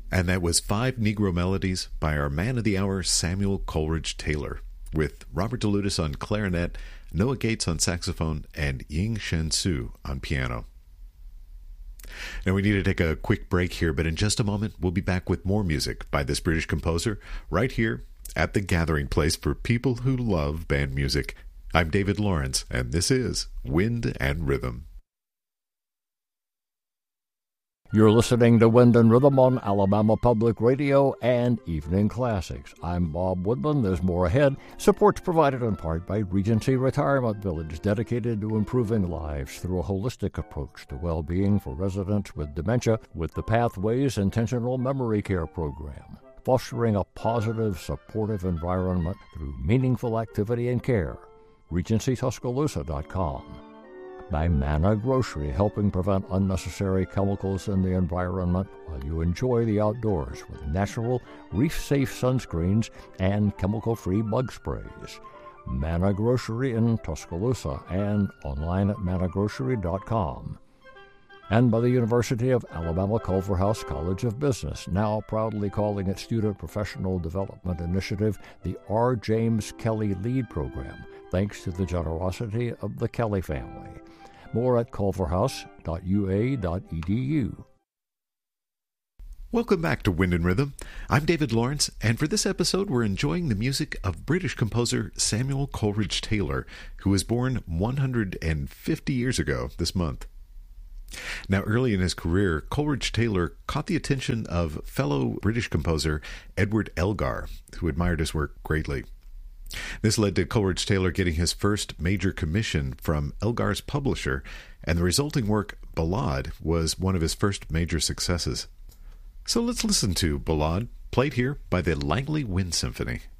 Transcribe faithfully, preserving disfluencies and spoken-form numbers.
And that was Five Negro Melodies by our man of the hour, Samuel Coleridge Taylor, with Robert DeLutis on clarinet, Noah Gates on saxophone, and Ying Shen Su on piano. Now we need to take a quick break here, but in just a moment we'll be back with more music by this British composer right here at the gathering place for people who love band music. I'm David Lawrence, and this is Wind and Rhythm. You're listening to Wind and Rhythm on Alabama Public Radio and Evening Classics. I'm Bob Woodman. There's more ahead. Support's provided in part by Regency Retirement Village, dedicated to improving lives through a holistic approach to well-being for residents with dementia with the Pathways Intentional Memory Care Program, fostering a positive, supportive environment through meaningful activity and care. Regency Tuscaloosa dot com. By Manna Grocery, helping prevent unnecessary chemicals in the environment while you enjoy the outdoors with natural, reef-safe sunscreens and chemical-free bug sprays. Manna Grocery in Tuscaloosa and online at manna grocery dot com. And by the University of Alabama Culver House College of Business, now proudly calling its Student Professional Development Initiative the R. James Kelly Lead Program, thanks to the generosity of the Kelly family. More at culver house dot u a dot e d u. Welcome back to Wind and Rhythm. I'm David Lawrence, and for this episode we're enjoying the music of British composer Samuel Coleridge Taylor, who was born one hundred fifty years ago this month. Now, early in his career, Coleridge Taylor caught the attention of fellow British composer Edward Elgar, who admired his work greatly. This led to Coleridge Taylor getting his first major commission from Elgar's publisher, and the resulting work, Ballade, was one of his first major successes. So let's listen to Ballade, played here by the Langley Wind Symphony.